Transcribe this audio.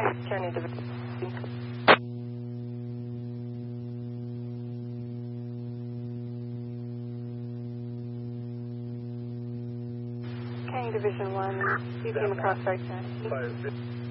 County Division. County Division 1, you came across right side.